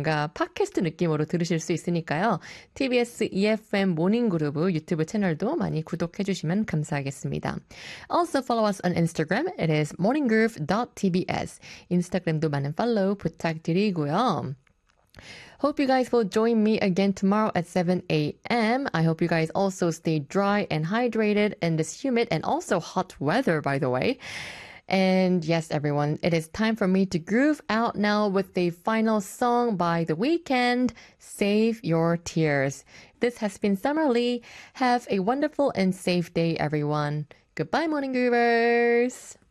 뭔가 팟캐스트 느낌으로 들으실 수 있으니까요. TBS EFM 모닝그룹 유튜브 채널도 많이 구독해 주시면 감사하겠습니다. Also follow us on Instagram. It is morninggroove.tbs. 인스타그램도 많은 팔로우 부탁드리고요. Hope you guys will join me again tomorrow at 7 a.m. I hope you guys also stay dry and hydrated in this humid and also hot weather, by the way. And yes, everyone, it is time for me to groove out now with the final song by The Weeknd, Save Your Tears. This has been Summer Lee. Have a wonderful and safe day, everyone. Goodbye, Morning Groovers!